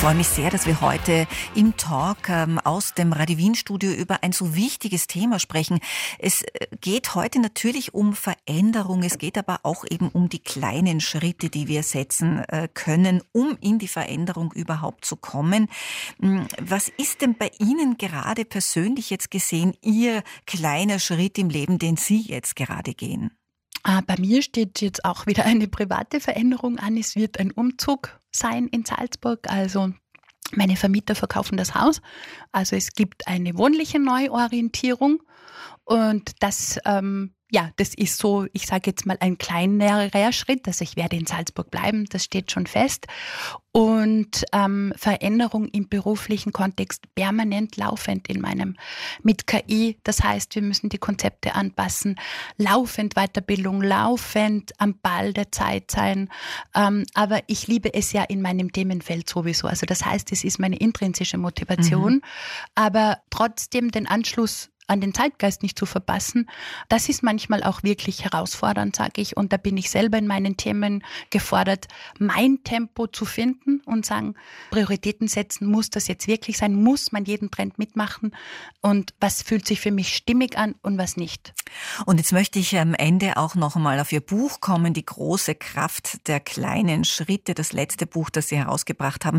freue mich sehr, dass wir heute im Talk aus dem Radio Wien Studio über ein so wichtiges Thema sprechen. Es geht heute natürlich um Veränderung, es geht aber auch eben um die kleinen Schritte, die wir setzen können, um in die Veränderung überhaupt zu kommen. Was ist denn bei Ihnen gerade persönlich jetzt gesehen Ihr kleiner Schritt im Leben, den Sie jetzt gerade gehen? Bei mir steht jetzt auch wieder eine private Veränderung an. Es wird ein Umzug sein in Salzburg. Also meine Vermieter verkaufen das Haus. Also es gibt eine wohnliche Neuorientierung. Und das das ist so, ich sage jetzt mal, ein kleinerer Schritt. Also ich werde in Salzburg bleiben, das steht schon fest. Und Veränderung im beruflichen Kontext permanent laufend mit KI. Das heißt, wir müssen die Konzepte anpassen, laufend Weiterbildung, laufend am Ball der Zeit sein. Aber ich liebe es ja in meinem Themenfeld sowieso. Also das heißt, es ist meine intrinsische Motivation. Aber trotzdem den Anschluss an den Zeitgeist nicht zu verpassen, das ist manchmal auch wirklich herausfordernd, sage ich. Und da bin ich selber in meinen Themen gefordert, mein Tempo zu finden und sagen, Prioritäten setzen, muss das jetzt wirklich sein? Muss man jeden Trend mitmachen? Und was fühlt sich für mich stimmig an und was nicht? Und jetzt möchte ich am Ende auch noch einmal auf Ihr Buch kommen, Die große Kraft der kleinen Schritte, das letzte Buch, das Sie herausgebracht haben.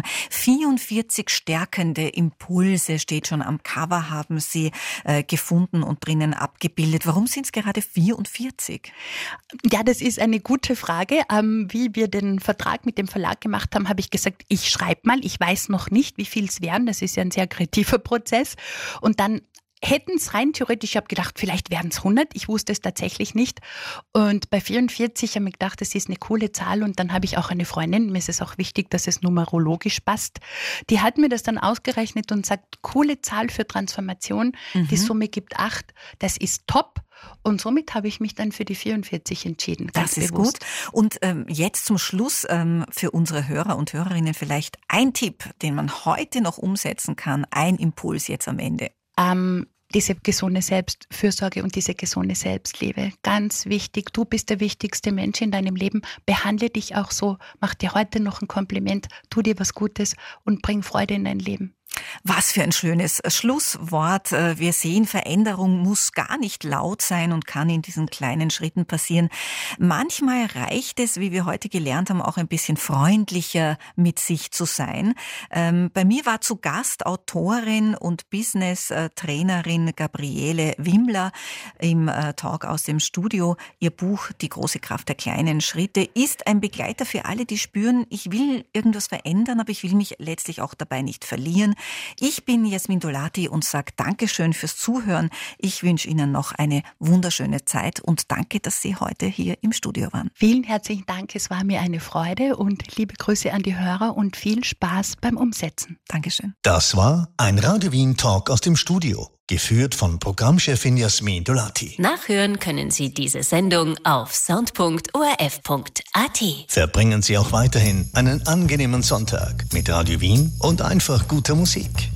44 stärkende Impulse steht schon am Cover, haben Sie gefunden und drinnen abgebildet. Warum sind es gerade 44? Ja, das ist eine gute Frage. Wie wir den Vertrag mit dem Verlag gemacht haben, habe ich gesagt, ich schreibe mal. Ich weiß noch nicht, wie viel es werden. Das ist ja ein sehr kreativer Prozess. Und dann hätten es rein theoretisch, ich habe gedacht, vielleicht werden es 100. Ich wusste es tatsächlich nicht. Und bei 44 habe ich gedacht, das ist eine coole Zahl. Und dann habe ich auch eine Freundin, mir ist es auch wichtig, dass es numerologisch passt. Die hat mir das dann ausgerechnet und sagt, coole Zahl für Transformation. Die Summe gibt 8. Das ist top. Und somit habe ich mich dann für die 44 entschieden. Das ist gut. Und jetzt zum Schluss für unsere Hörer und Hörerinnen vielleicht ein Tipp, den man heute noch umsetzen kann. Ein Impuls jetzt am Ende. Diese gesunde Selbstfürsorge und diese gesunde Selbstliebe. Ganz wichtig. Du bist der wichtigste Mensch in deinem Leben. Behandle dich auch so. Mach dir heute noch ein Kompliment. Tu dir was Gutes und bring Freude in dein Leben. Was für ein schönes Schlusswort. Wir sehen, Veränderung muss gar nicht laut sein und kann in diesen kleinen Schritten passieren. Manchmal reicht es, wie wir heute gelernt haben, auch ein bisschen freundlicher mit sich zu sein. Bei mir war zu Gast Autorin und Business-Trainerin Gabriele Wimmler im Talk aus dem Studio. Ihr Buch Die große Kraft der kleinen Schritte ist ein Begleiter für alle, die spüren, ich will irgendwas verändern, aber ich will mich letztlich auch dabei nicht verlieren. Ich bin Jasmin Dolati und sage Dankeschön fürs Zuhören. Ich wünsche Ihnen noch eine wunderschöne Zeit und danke, dass Sie heute hier im Studio waren. Vielen herzlichen Dank, es war mir eine Freude und liebe Grüße an die Hörer und viel Spaß beim Umsetzen. Dankeschön. Das war ein Radio Wien Talk aus dem Studio, geführt von Programmchefin Jasmin Dolati. Nachhören können Sie diese Sendung auf sound.orf.at. Verbringen Sie auch weiterhin einen angenehmen Sonntag mit Radio Wien und einfach guter Musik.